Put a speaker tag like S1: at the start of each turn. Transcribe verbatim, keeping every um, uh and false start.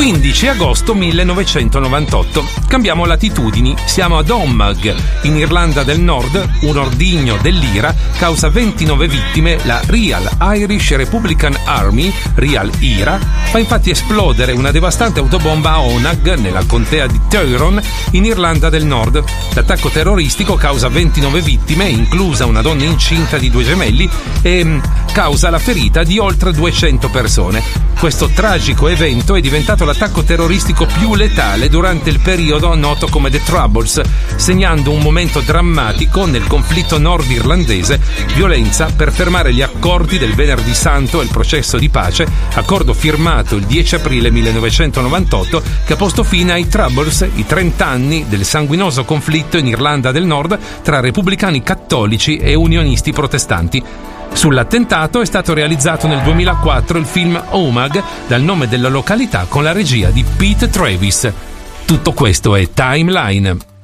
S1: quindici agosto millenovecentonovantotto. Cambiamo latitudini, siamo ad Omagh, in Irlanda del Nord. Un ordigno dell'Ira causa ventinove vittime. La Real Irish Republican Army, Real IRA, fa infatti esplodere una devastante autobomba a Onagh, nella contea di Tyrone, in Irlanda del Nord. L'attacco terroristico causa ventinove vittime, inclusa una donna incinta di due gemelli, e causa la ferita di oltre duecento persone. Questo tragico evento è diventato l'attacco terroristico più letale durante il periodo noto come The Troubles, segnando un momento drammatico nel conflitto nordirlandese, violenza per fermare gli accordi del Venerdì Santo e il processo di pace, accordo firmato il dieci aprile millenovecentonovantotto che ha posto fine ai Troubles, i trent'anni del sanguinoso conflitto in Irlanda del Nord tra repubblicani cattolici e unionisti protestanti. Sull'attentato è stato realizzato nel duemilaquattro il film Omagh, dal nome della località, con la regia di Pete Travis. Tutto questo è Timeline.